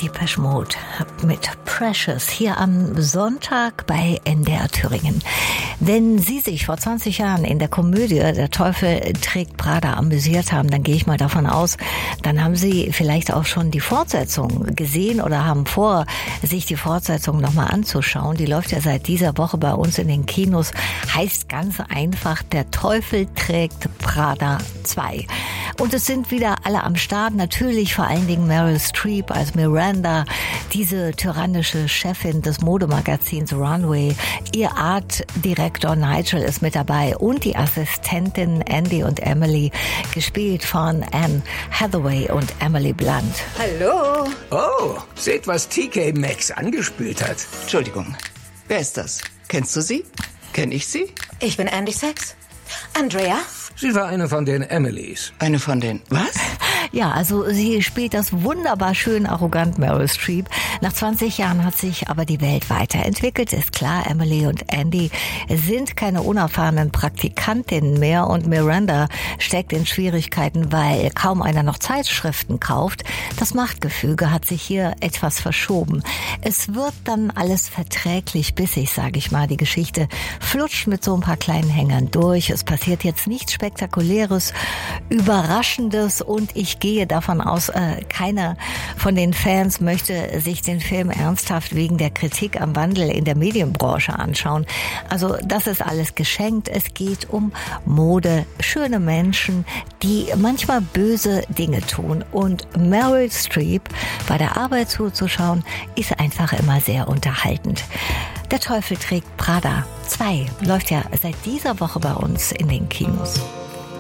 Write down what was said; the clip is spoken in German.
Depeche Mode mit Precious hier am Sonntag bei NDR Thüringen. Wenn Sie sich vor 20 Jahren in der Komödie Der Teufel trägt Prada amüsiert haben, dann gehe ich mal davon aus, dann haben Sie vielleicht auch schon die Fortsetzung gesehen oder haben vor, sich die Fortsetzung nochmal anzuschauen. Die läuft ja seit dieser Woche bei uns in den Kinos. Heißt ganz einfach, Der Teufel trägt Prada 2. Und es sind wieder alle am Start. Natürlich vor allen Dingen Meryl Streep als Miranda, diese tyrannische Chefin des Modemagazins Runway. Ihr Artdirektor Nigel ist mit dabei und die Assistentinnen Andy und Emily, gespielt von Anne Hathaway und Emily Blunt. Hallo. Oh, seht, was TK Maxx angespült hat. Entschuldigung, wer ist das? Kennst du sie? Kenn ich sie? Ich bin Andy Sachs. Andrea? Sie war eine von den Emilys. Eine von den... Was? Ja, also sie spielt das wunderbar schön arrogant Meryl Streep. Nach 20 Jahren hat sich aber die Welt weiterentwickelt. Ist klar, Emily und Andy sind keine unerfahrenen Praktikantinnen mehr und Miranda steckt in Schwierigkeiten, weil kaum einer noch Zeitschriften kauft. Das Machtgefüge hat sich hier etwas verschoben. Es wird dann alles verträglich bissig, sage ich mal. Die Geschichte flutscht mit so ein paar kleinen Hängern durch. Es passiert jetzt nichts Spektakuläres, Überraschendes und ich gehe davon aus, keiner von den Fans möchte sich den Film ernsthaft wegen der Kritik am Wandel in der Medienbranche anschauen. Also das ist alles geschenkt. Es geht um Mode, schöne Menschen, die manchmal böse Dinge tun. Und Meryl Streep bei der Arbeit zuzuschauen, ist einfach immer sehr unterhaltend. Der Teufel trägt Prada 2 läuft ja seit dieser Woche bei uns in den Kinos.